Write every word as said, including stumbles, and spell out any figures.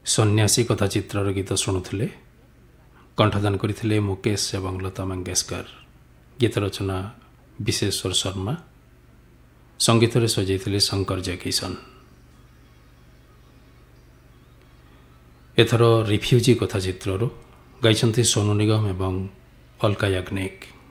ସନ୍ନ୍ୟାସୀ କଥା ଚିତ୍ରର ଗୀତ ଶୁଣୁଥିଲେ। କଣ୍ଠଦାନ କରିଥିଲେ ମୁକେଶ ଏବଂ ଲତା ମଙ୍ଗେଶକର। ଗୀତ ରଚନା ବିଶେଶ୍ୱର ଶର୍ମା, ସଙ୍ଗୀତରେ ସଜାଇଥିଲେ ଶଙ୍କର ଜୟକିଶନ। ଏଥର ରିଫ୍ୟୁଜି କଥା ଚିତ୍ରରୁ ଗାଇଛନ୍ତି ସୋନୁ ନିଗମ ଏବଂ ଅଲକା ୟାଗ୍ନିକ।